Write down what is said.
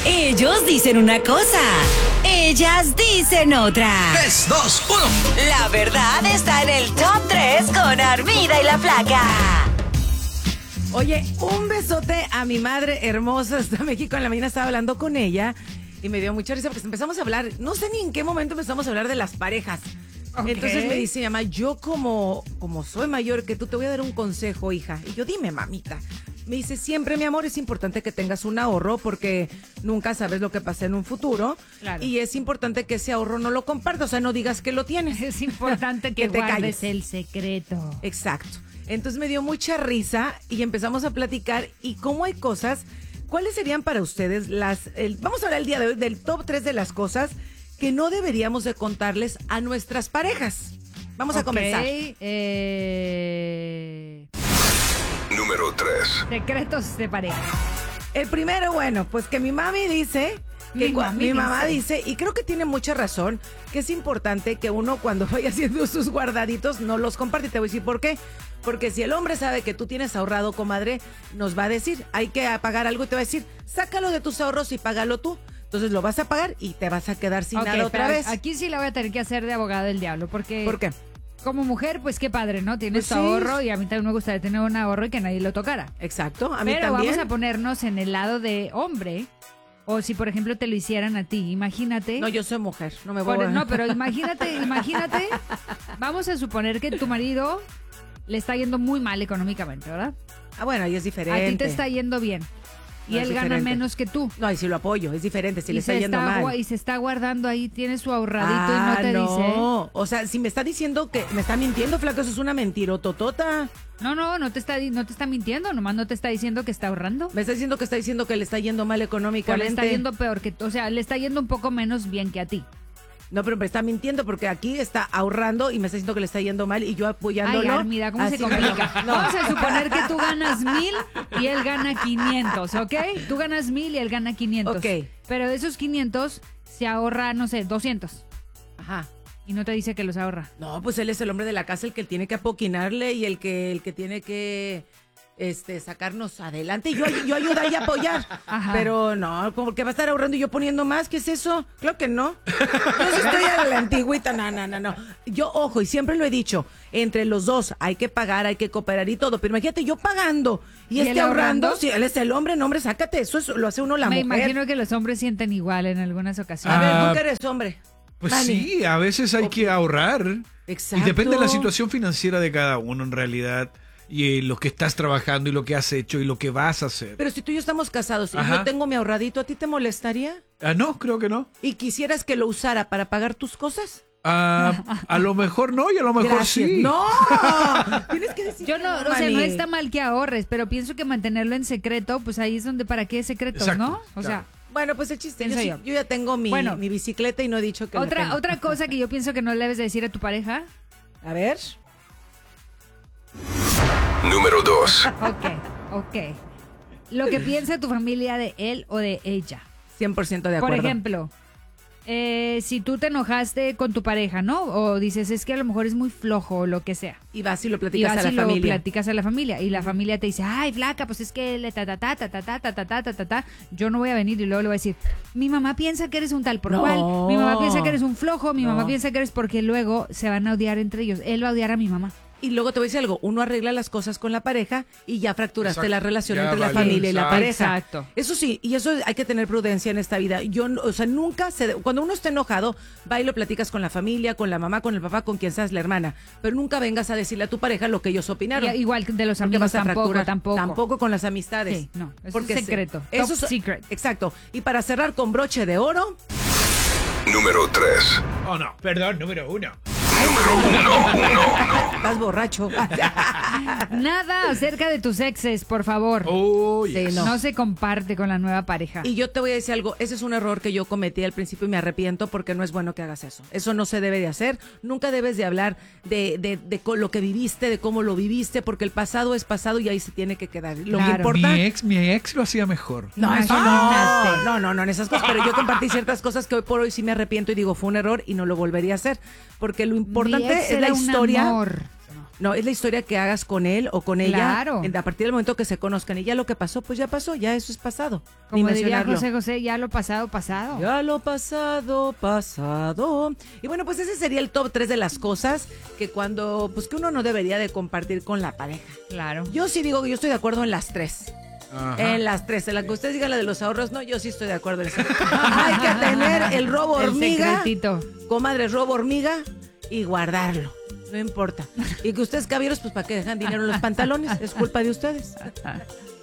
Ellos dicen una cosa, ellas dicen otra. 3, 2, 1. La verdad está en el top 3 con Armida y la Flaca. Oye, un besote a mi madre hermosa. Está México en la mañana, estaba hablando con ella y me dio mucha risa porque empezamos a hablar, no sé ni en qué momento empezamos a hablar de las parejas. Okay. Entonces me dice mi mamá, yo como soy mayor que tú, te voy a dar un consejo, hija. Y yo, dime, mamita. Me dice, siempre, mi amor, es importante que tengas un ahorro porque nunca sabes lo que pasa en un futuro. Claro. Y es importante que ese ahorro no lo compartas, o sea, no digas que lo tienes. Es importante que te guardes calles. el secreto. Exacto. Entonces me dio mucha risa y empezamos a platicar y cómo hay cosas, ¿cuáles serían para ustedes vamos a hablar el día de hoy del top 3 de las cosas que no deberíamos de contarles a nuestras parejas? Vamos a comenzar. Número 3. Secretos de pareja. El primero, bueno, pues que mi mami dice, mi mamá dice, y creo que tiene mucha razón, que es importante que uno cuando vaya haciendo sus guardaditos no los comparte. Te voy a decir por qué. Porque si el hombre sabe que tú tienes ahorrado, comadre, nos va a decir, hay que pagar algo y te va a decir, sácalo de tus ahorros y págalo tú. Entonces lo vas a pagar y te vas a quedar sin nada otra vez. Aquí sí la voy a tener que hacer de abogada del diablo, porque... ¿Por qué? Como mujer, pues qué padre, ¿no? Tienes Pues tu sí. ahorro y a mí también me gustaría tener un ahorro y que nadie lo tocara. Exacto, a mí Pero también. vamos a ponernos en el lado de hombre, o si por ejemplo te lo hicieran a ti, imagínate. No, yo soy mujer, no me voy a... No, pero imagínate, vamos a suponer que tu marido le está yendo muy mal económicamente, ¿verdad? Ah, bueno, ahí es diferente. A ti te está yendo bien. Y No, él es gana diferente. menos que tú. No, y si lo apoyo, es diferente, si Y le está yendo mal. Y se está guardando ahí, tiene su ahorradito y no te dice. No, o sea, si me está diciendo que me está mintiendo, flaco, eso es una mentirototota. No te está mintiendo, nomás no te está diciendo que está ahorrando. Me está diciendo que le está yendo mal O le económicamente. está yendo peor que, o sea, le está yendo un poco menos bien que a ti. No, pero me está mintiendo porque aquí está ahorrando y me está diciendo que le está yendo mal y yo apoyándolo. Ay, Armida, ¿cómo se Así complica? que no. Vamos a suponer que tú ganas 1,000 y él gana 500, ¿ok? Tú ganas 1,000 y él gana 500. Ok. Pero de esos 500 se ahorra, no sé, 200. Ajá. Y no te dice que los ahorra. No, pues él es el hombre de la casa, el que tiene que apoquinarle y el que tiene que sacarnos adelante y yo ayudar y apoyar. Ajá. Pero no, como que va a estar ahorrando y yo poniendo más, ¿qué es eso? Claro que no. Yo sí estoy a la antigüita, no. Yo, ojo, y siempre lo he dicho, entre los dos hay que pagar, hay que cooperar y todo, pero imagínate yo pagando y él ahorrando, ahorrando? si él es el hombre, no, hombre, sácate, eso lo hace uno la Me mujer. imagino que los hombres sienten igual en algunas ocasiones. A ver, Ah, tú que eres hombre. Pues Dani. sí, a veces hay que ahorrar. Exacto. Y depende de la situación financiera de cada uno en realidad. Y lo que estás trabajando y lo que has hecho y lo que vas a hacer. Pero si tú y yo estamos casados y Ajá. yo tengo mi ahorradito, ¿a ti te molestaría? Ah, no, creo que no. ¿Y quisieras que lo usara para pagar tus cosas? A lo mejor no y a lo mejor Gracias. sí. ¡No! Tienes que decir. Yo no, o sea, no está mal que ahorres, pero pienso que mantenerlo en secreto, pues ahí es donde para qué secretos, Exacto, ¿no? O claro. sea, Bueno, pues el chiste. Pienso yo. Yo ya tengo mi bicicleta y no he dicho que la tengo. otra cosa que yo pienso que no le debes de decir a tu pareja. A ver. Número 2. Ok. Lo que piensa tu familia de él o de ella. 100% de acuerdo. Por ejemplo, si tú te enojaste con tu pareja, ¿no? O dices, es que a lo mejor es muy flojo o lo que sea. Y vas y lo Y platicas vas a y la lo familia. platicas a la familia. Y la familia te dice, ay, flaca, pues es que le yo no voy a venir. Y luego le voy a decir, mi mamá piensa que eres un tal por No. cual. Mi mamá piensa que eres un flojo. Mi No. mamá piensa que eres porque luego se van a odiar entre ellos. Él va a odiar a mi mamá. Y luego te voy a decir algo, uno arregla las cosas con la pareja y ya fracturaste Exacto. la relación Ya entre la valió. familia y la Exacto. pareja. Exacto. Eso sí, y eso hay que tener prudencia en esta vida. O sea, nunca cuando uno está enojado, va y lo platicas con la familia, con la mamá, con el papá, con quien seas la hermana, pero nunca vengas a decirle a tu pareja lo que ellos opinaron. Y igual de los Porque amigos vas a fracturar. tampoco. Tampoco con las amistades. Sí, no, eso Porque es secreto. Eso Top secret. Exacto. Y para cerrar con broche de oro, Número 3. Oh, no, perdón, número 1. estás borracho. Nada acerca de tus exes, por favor. Oh, Sí, yes. no. No se comparte con la nueva pareja. Y yo te voy a decir algo, ese es un error que yo cometí al principio y me arrepiento porque no es bueno que hagas eso. Eso no se debe de hacer. Nunca debes de hablar de lo que viviste, de cómo lo viviste, porque el pasado es pasado y ahí se tiene que quedar. Lo que Claro. importa... Mi ex lo hacía mejor. No, eso Imagínate. no, en esas cosas. Pero yo compartí ciertas cosas que hoy por hoy sí me arrepiento y digo, fue un error y no lo volvería a hacer. Porque lo Mi importante ex es la era un historia. amor. No, es la historia que hagas con él o con ella. Claro. A partir del momento que se conozcan. Y ya lo que pasó, pues ya pasó. Ya eso es pasado. Ni Como diría mencionarlo. José José, ya lo pasado, pasado. Ya lo pasado, pasado. Y bueno, pues ese sería el top 3 de las cosas que que uno no debería de compartir con la pareja. Claro. Yo sí digo que yo estoy de acuerdo en las 3. Ajá. En las 3. En la que ustedes digan la de los ahorros, no, yo sí estoy de acuerdo en eso. Hay que tener el robo El hormiga. secretito. Comadre, robo hormiga y guardarlo. No importa. Y que ustedes, caballeros, pues para que dejan dinero en los pantalones. Es culpa de ustedes.